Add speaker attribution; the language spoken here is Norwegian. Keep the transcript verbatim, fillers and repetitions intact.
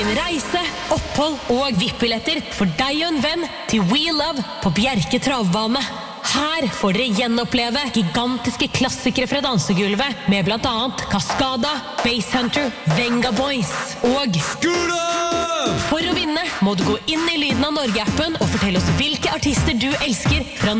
Speaker 1: Vinn reise, opphold og V I P-billetter for deg og en venn til We Love på Bjerke travbane. Her får dere gjenoppleve gigantiske klassikere fra dansegulvet med blant annet Cascada, Basshunter, Venga Boys og
Speaker 2: Skula!
Speaker 1: For å vinne må du gå inn i Lyden av Norge-appen og fortelle oss hvilke artister du elsker fra